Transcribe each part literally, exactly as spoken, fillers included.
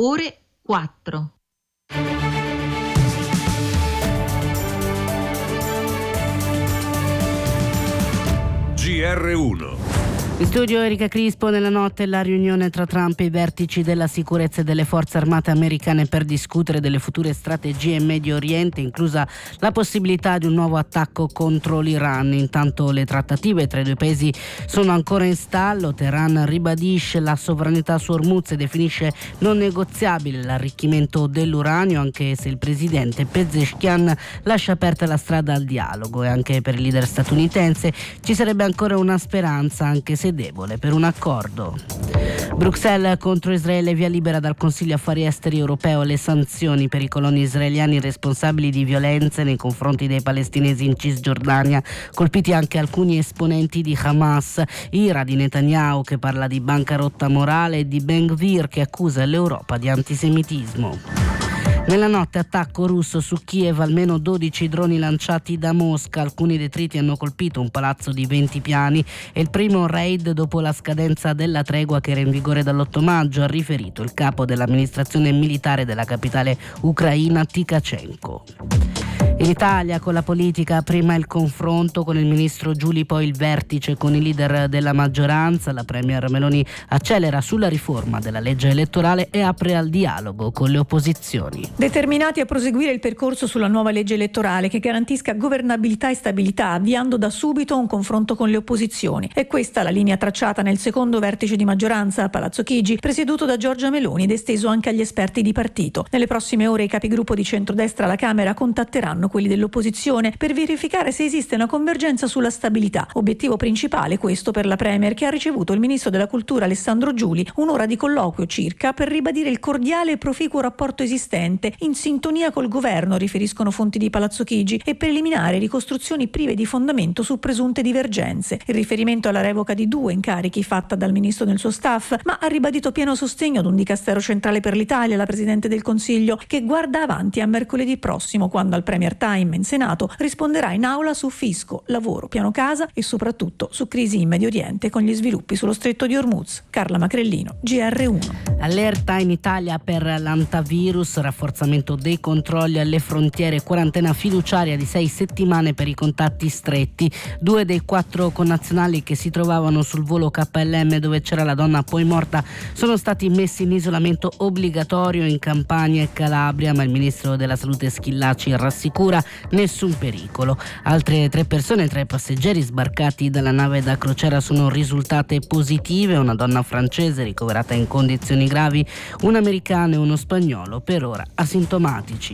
ore quattro. G R uno. In studio Erika Crispo. Nella notte la riunione tra Trump e i vertici della sicurezza e delle forze armate americane per discutere delle future strategie in Medio Oriente, inclusa la possibilità di un nuovo attacco contro l'Iran. Intanto le trattative tra i due paesi sono ancora in stallo. Teheran ribadisce la sovranità su Hormuz e definisce non negoziabile l'arricchimento dell'uranio, anche se il presidente Pezeshkian lascia aperta la strada al dialogo. E anche per il leader statunitense ci sarebbe ancora una speranza, anche se debole, per un accordo. Bruxelles contro Israele, via libera dal Consiglio Affari Esteri europeo le sanzioni per i coloni israeliani responsabili di violenze nei confronti dei palestinesi in Cisgiordania, colpiti anche alcuni esponenti di Hamas. Ira di Netanyahu, che parla di bancarotta morale, e di Ben Gvir, che accusa l'Europa di antisemitismo. Nella notte attacco russo su Kiev, almeno dodici droni lanciati da Mosca. Alcuni detriti hanno colpito un palazzo di venti piani. È il primo raid dopo la scadenza della tregua che era in vigore dall'otto maggio, ha riferito il capo dell'amministrazione militare della capitale ucraina Tkachenko. In Italia, con la politica, prima il confronto con il ministro Giuli, poi il vertice con i leader della maggioranza. La premier Meloni accelera sulla riforma della legge elettorale e apre al dialogo con le opposizioni. Determinati a proseguire il percorso sulla nuova legge elettorale che garantisca governabilità e stabilità, avviando da subito un confronto con le opposizioni. È questa la linea tracciata nel secondo vertice di maggioranza a Palazzo Chigi, presieduto da Giorgia Meloni ed esteso anche agli esperti di partito. Nelle prossime ore i capigruppo di centrodestra alla Camera contatteranno quelli dell'opposizione per verificare se esiste una convergenza sulla stabilità. Obiettivo principale questo per la premier, che ha ricevuto il ministro della cultura Alessandro Giuli, un'ora di colloquio circa per ribadire il cordiale e proficuo rapporto esistente in sintonia col governo, riferiscono fonti di Palazzo Chigi, e per eliminare ricostruzioni prive di fondamento su presunte divergenze. Il riferimento alla revoca di due incarichi fatta dal ministro nel suo staff, ma ha ribadito pieno sostegno ad un dicastero centrale per l'Italia, la Presidente del Consiglio, che guarda avanti a mercoledì prossimo, quando al Premier Time in Senato risponderà in aula su fisco, lavoro, piano casa e soprattutto su crisi in Medio Oriente con gli sviluppi sullo stretto di Hormuz. Carla Macrellino, G R uno. Allerta in Italia per l'antivirus, rafforzamento dei controlli alle frontiere, quarantena fiduciaria di sei settimane per i contatti stretti. Due dei quattro connazionali che si trovavano sul volo K L M dove c'era la donna poi morta sono stati messi in isolamento obbligatorio in Campania e Calabria, ma il ministro della Salute Schillaci rassicura nessun pericolo. Altre tre persone tra i passeggeri sbarcati dalla nave da crociera sono risultate positive, una donna francese ricoverata in condizioni gravi, un americano e uno spagnolo per ora asintomatici.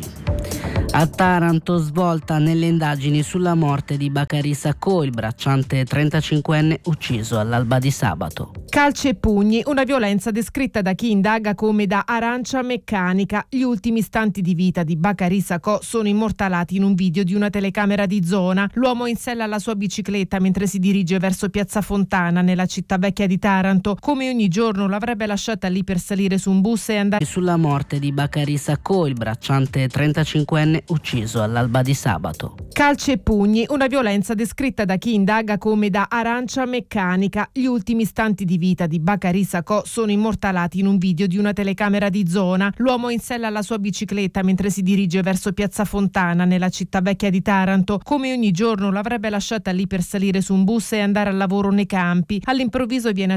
A Taranto svolta nelle indagini sulla morte di Bakary Sacco, il bracciante trentacinquenne ucciso all'alba di sabato. Calci e pugni, una violenza descritta da chi indaga come da arancia meccanica. Gli ultimi istanti di vita di Bakary Sacco sono immortalati in un video di una telecamera di zona. L'uomo in sella alla sua bicicletta mentre si dirige verso Piazza Fontana, nella città vecchia di Taranto. Come ogni giorno l'avrebbe lasciata lì per salire su un bus e andare. Sulla morte di Bakary Sacco, il bracciante trentacinquenne ucciso all'alba di sabato. Calci e pugni, una violenza descritta da chi indaga come da arancia meccanica. Gli ultimi istanti di vita di Bakary Sacco sono immortalati in un video di una telecamera di zona. L'uomo in sella alla sua bicicletta mentre si dirige verso Piazza Fontana, nella città vecchia di Taranto. Come ogni giorno l'avrebbe lasciata lì per salire su un bus e andare al lavoro nei campi. All'improvviso viene